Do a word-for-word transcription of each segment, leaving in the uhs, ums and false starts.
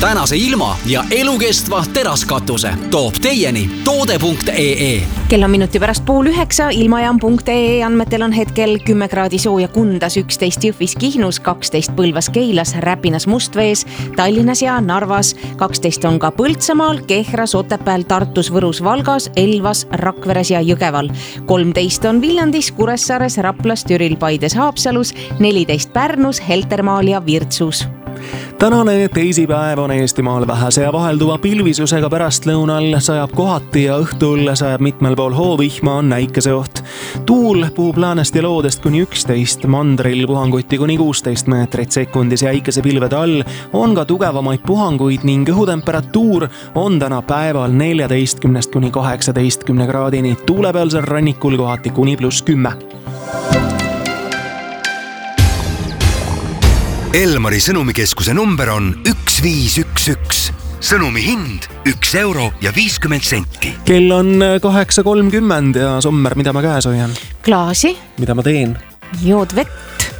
tänase ilma ja elukestva teraskatuse toob teieni toode punkt ee. Kell on minuti pärast pool üheksa, ilmajaam punkt ee andmetel on hetkel kümme kraadi sooja Kundas, üksteist Jõhvis Kihnus, kaksteist Põlvas Keilas, Räpinas Mustvees, Tallinnas ja Narvas, kaksteist on ka Põltsamaal, Kehras, Otepääl, Tartus, Võrus, Valgas, Elvas, Rakveres ja Jõgeval. kolmteist on Viljandis, Kuressaares, Raplas, Türil, Paides, Haapsalus, neliteist Pärnus, Heltermaal ja Virtsus. Tänane teisipäev on Eestimaal vähese ja vahelduva pilvisusega pärastlõunal, sajab kohati ja õhtul sajab mitmel pool hoovihma, on näikeseoht. Tuul puhub läänest ja loodest kuni üksteist, mandril puhanguti kuni kuusteist meetrit sekundis ja äikesepilvede all on ka tugevamaid puhanguid ning õhutemperatuur on täna päeval neljateistkümnest kuni kaheksateistkümne kraadini, tuulepealsel rannikul kohati kuni pluss kümme. Elmari sõnumikeskuse number on üks viis üks üks. Sõnumi hind üks euro ja viiskümmend senti. Kell on kaheksa kolmkümmend ja Sommer, mida ma käes hoian? Klaasi. Mida ma teen? Jood vett.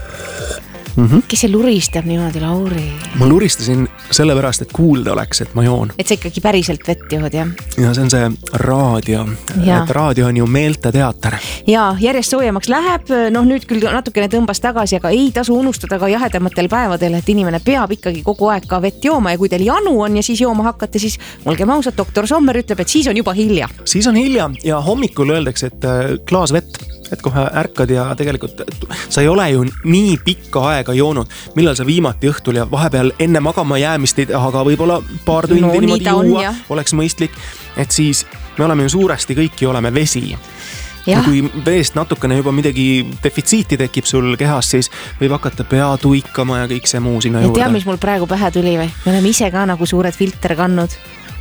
Mm-hmm. Kes see luristab niimoodi, Lauri? Ma luristasin sellepärast, et kuulda oleks, et ma joon. Et see ikkagi päriselt vett jood, jah? Ja see on see raadio. Ja. Et raadio on ju meelte teater. Ja järjest soojemaks läheb. Noh, nüüd küll natukene tõmbas tagasi, aga ei tasu unustada ka jahedamatel päevadel, et inimene peab ikkagi kogu aeg ka vett jooma ja kui teil janu on ja siis jooma hakkate, siis olgem ausad, doktor Sommer ütleb, et siis on juba hilja. Siis on hilja ja hommikul öeldakse, et klaas vett, et kohe ärkad ja tegelikult sa ei ole ju nii pikka aega joonud, millal sa viimati õhtul ja vahepeal enne magama jäämist ei taha ka võib-olla paar tundi no, niimoodi juua, on, oleks mõistlik, et siis me oleme ju suuresti kõiki oleme vesi. Ja. Ja kui veest natukene juba midagi defitsiiti tekib sul kehas, siis võib hakata pea tuikama ja kõik see muu sinna ja juurde. Ja tea, mis mul praegu pähe tuli või? Me oleme ise ka nagu suured filter kannud.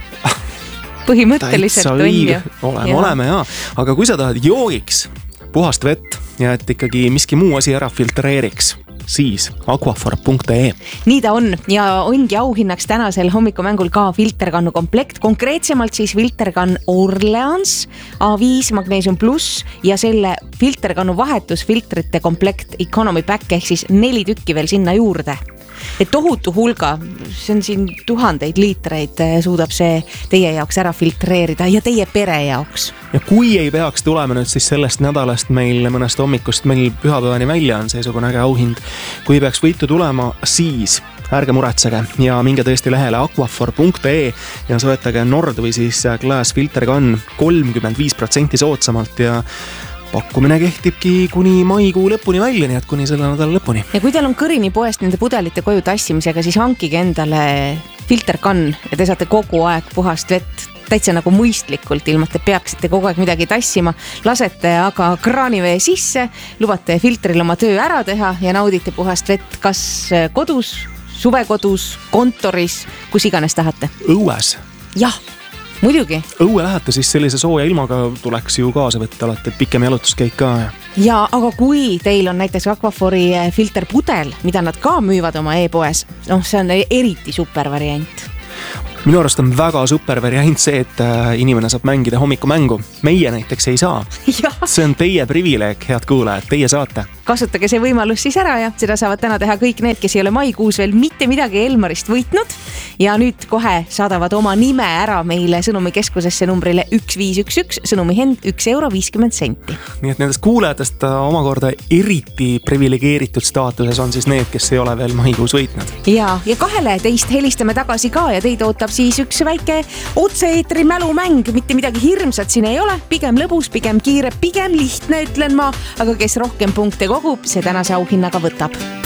Põhimõtteliselt on ju. Oleme, ja. oleme jaa. Aga kui sa tahad joogiks puhast vett ja et ikkagi miski muu asi ära filtreeriks, siis aquaphor punkt ee. Nii ta on ja ongi auhinnaks tänasel hommikumängul ka filterkannu komplekt, konkreetsemalt siis filterkann Orleans A viis Magnesium Plus ja selle filterkannu vahetusfiltrite komplekt Economy Pack ehk siis neli tükki veel sinna juurde. Et tohutu hulga, see on siin tuhandeid liitreid suudab see teie jaoks ära filtreerida ja teie pere jaoks. Ja kui ei peaks tulema nüüd siis sellest nädalast meil mõnest hommikust meil pühapäevani välja on seesugune äge auhind, kui peaks võitu tulema, siis ärge muretsege ja minge tõesti lehele aquaphor punkt ee ja soetage Nord või siis Glass filterkann kolmkümmend viis protsenti soodsamalt ja pakkumine kehtibki kuni maikuu lõpuni välja, nii et kuni selle nädala lõpuni. Ja kui teil on kõrini poest nende pudelite koju tassimisega, siis hankige endale filterkann ja te saate kogu aeg puhast vett täitsa nagu mõistlikult, ilma te peaksite kogu aeg midagi tassima. Lasete aga kraanivee sisse, lubate filtril oma töö ära teha ja naudite puhast vett kas kodus, suvekodus, kontoris, kus iganes tahate. Õues? Jah. Muidugi. Õue lähete, siis sellise sooja ilmaga tuleks ju kaasa võtta alati, et pikem jalutuskäik ka. Ja, aga kui teil on näiteks Aquaphori filterpudel, mida nad ka müüvad oma e-poes, noh, see on eriti super variant. Minu arust on väga super variant see, et inimene saab mängida hommikumängu. Meie näiteks ei saa. Ja. See on teie privileeg, head kuulajad, teie saate. Kasutage see võimalus siis ära ja seda saavad täna teha kõik need, kes ei ole maikuus veel mitte midagi Elmarist võitnud. Ja nüüd kohe saadavad oma nime ära meile sõnumikeskusesse numbrile üks viis üks üks, sõnumi hind üks euro viiskümmend senti. Nii et nendest kuulajatest omakorda eriti privilegeeritud staatuses on siis need, kes ei ole veel maikuus võitnud. Ja, ja kahele teist helistame tagasi ka ja teid ootab siis üks väike otse-eetri mälumäng, mitte midagi hirmsat siin ei ole, pigem lõbus, pigem kiire, pigem lihtne, ütlen ma, aga kes rohkem punkte kogub, see tänase auhinnaga võtab.